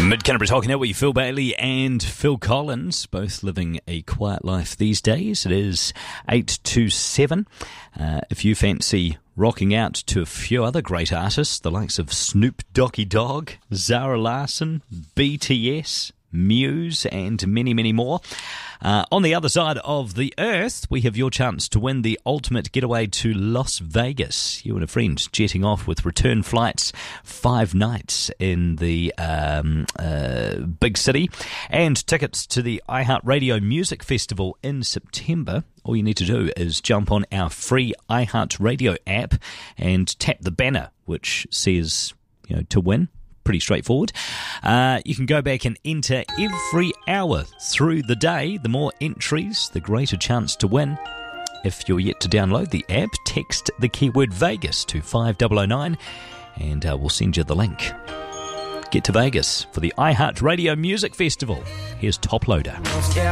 Mid-Canterbury talking now with Phil Bailey and Phil Collins, both living a quiet life these days. It is 8 to 7. If you fancy rocking out to a few other great artists, the likes of Snoop Dogg, Zara Larsson, BTS, Muse and many, many more. On the other side of the earth, we have your chance to win the ultimate getaway to Las Vegas. You and a friend jetting off with return flights, 5 nights in the big city, and tickets to the iHeartRadio Music Festival in September. All you need to do is jump on our free iHeartRadio app and tap the banner which says, to win. Pretty straightforward. You can go back and enter every hour through the day. The more entries, the greater chance to win. If you're yet to download the app, text the keyword Vegas to 5009 and we'll send you the link. Get to Vegas for the iHeartRadio Music Festival. Here's Top Loader.